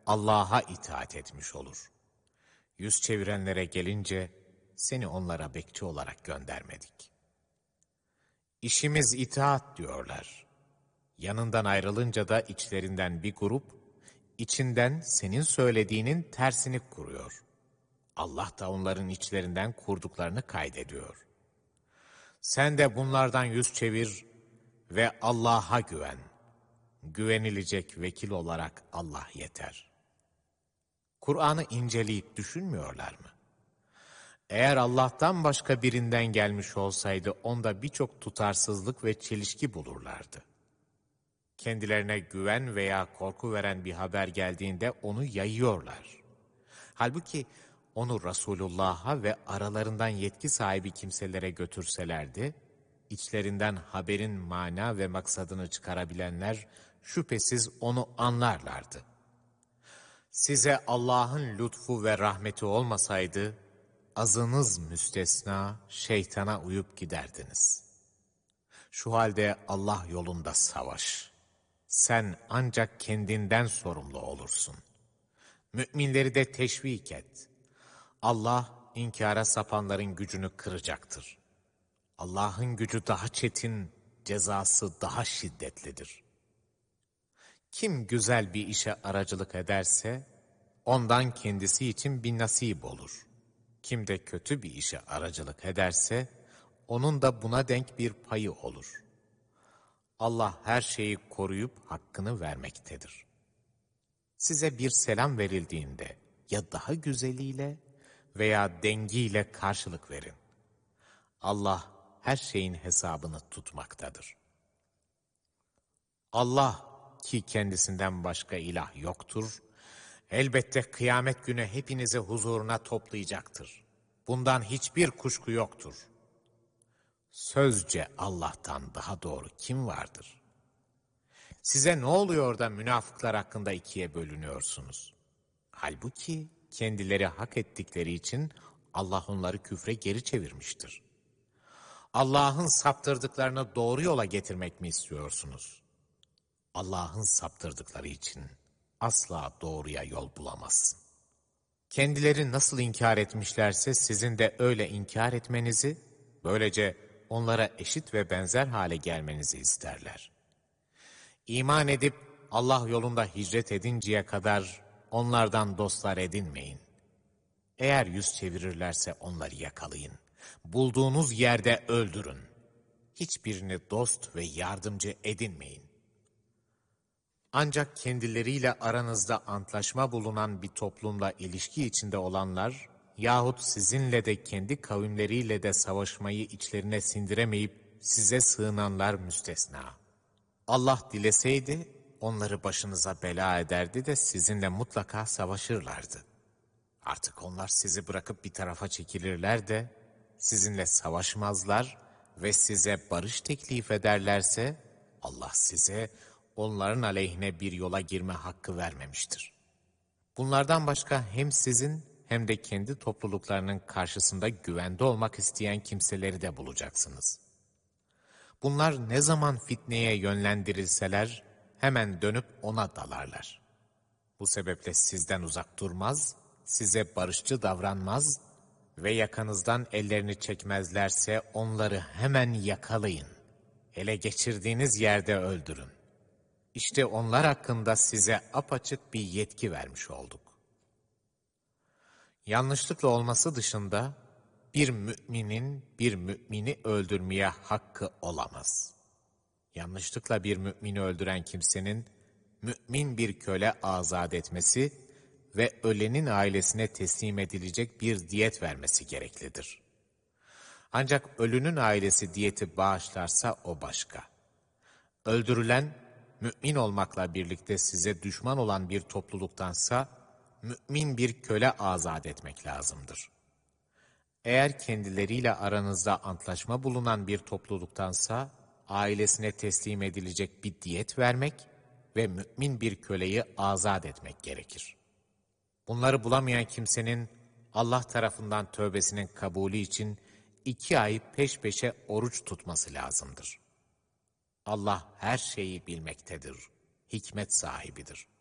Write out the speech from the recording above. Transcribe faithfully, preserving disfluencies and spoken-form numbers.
Allah'a itaat etmiş olur. Yüz çevirenlere gelince seni onlara bekçi olarak göndermedik. İşimiz itaat diyorlar. Yanından ayrılınca da içlerinden bir grup, içinden senin söylediğinin tersini kuruyor. Allah da onların içlerinden kurduklarını kaydediyor. Sen de bunlardan yüz çevir ve Allah'a güven. Güvenilecek vekil olarak Allah yeter. Kur'an'ı inceleyip düşünmüyorlar mı? Eğer Allah'tan başka birinden gelmiş olsaydı onda birçok tutarsızlık ve çelişki bulurlardı. Kendilerine güven veya korku veren bir haber geldiğinde onu yayıyorlar. Halbuki onu Resulullah'a ve aralarından yetki sahibi kimselere götürselerdi, içlerinden haberin mana ve maksadını çıkarabilenler şüphesiz onu anlarlardı. Size Allah'ın lütfu ve rahmeti olmasaydı, azınız müstesna şeytana uyup giderdiniz. Şu halde Allah yolunda savaş. Sen ancak kendinden sorumlu olursun. Müminleri de teşvik et. Allah inkara sapanların gücünü kıracaktır. Allah'ın gücü daha çetin, cezası daha şiddetlidir. Kim güzel bir işe aracılık ederse, ondan kendisi için bir nasip olur. Kim de kötü bir işe aracılık ederse, onun da buna denk bir payı olur. Allah her şeyi koruyup hakkını vermektedir. Size bir selam verildiğinde, ya daha güzeliyle veya dengiyle karşılık verin. Allah her şeyin hesabını tutmaktadır. Allah ki kendisinden başka ilah yoktur, elbette kıyamet günü hepinizi huzuruna toplayacaktır. Bundan hiçbir kuşku yoktur. Sözce Allah'tan daha doğru kim vardır? Size ne oluyor da münafıklar hakkında ikiye bölünüyorsunuz? Halbuki kendileri hak ettikleri için Allah onları küfre geri çevirmiştir. Allah'ın saptırdıklarını doğru yola getirmek mi istiyorsunuz? Allah'ın saptırdıkları için asla doğruya yol bulamazsın. Kendileri nasıl inkar etmişlerse sizin de öyle inkar etmenizi, böylece onlara eşit ve benzer hale gelmenizi isterler. İman edip Allah yolunda hicret edinceye kadar onlardan dostlar edinmeyin. Eğer yüz çevirirlerse onları yakalayın. Bulduğunuz yerde öldürün. Hiçbirini dost ve yardımcı edinmeyin. Ancak kendileriyle aranızda antlaşma bulunan bir toplumla ilişki içinde olanlar, yahut sizinle de kendi kavimleriyle de savaşmayı içlerine sindiremeyip size sığınanlar müstesna. Allah dileseydi onları başınıza bela ederdi de sizinle mutlaka savaşırlardı. Artık onlar sizi bırakıp bir tarafa çekilirler de sizinle savaşmazlar ve size barış teklif ederlerse Allah size onların aleyhine bir yola girme hakkı vermemiştir. Bunlardan başka hem sizin hem de kendi topluluklarının karşısında güvende olmak isteyen kimseleri de bulacaksınız. Bunlar ne zaman fitneye yönlendirilseler hemen dönüp ona dalarlar. Bu sebeple sizden uzak durmaz, size barışçı davranmaz ve yakanızdan ellerini çekmezlerse onları hemen yakalayın. Ele geçirdiğiniz yerde öldürün. İşte onlar hakkında size apaçık bir yetki vermiş olduk. Yanlışlıkla olması dışında bir müminin bir mümini öldürmeye hakkı olamaz. Yanlışlıkla bir mümini öldüren kimsenin mümin bir köle azat etmesi ve ölenin ailesine teslim edilecek bir diyet vermesi gereklidir. Ancak ölünün ailesi diyeti bağışlarsa o başka. Öldürülen, mümin olmakla birlikte size düşman olan bir topluluktansa, mümin bir köle azat etmek lazımdır. Eğer kendileriyle aranızda antlaşma bulunan bir topluluktansa, ailesine teslim edilecek bir diyet vermek ve mümin bir köleyi azat etmek gerekir. Bunları bulamayan kimsenin Allah tarafından tövbesinin kabulü için iki ay peş peşe oruç tutması lazımdır. Allah her şeyi bilmektedir, hikmet sahibidir.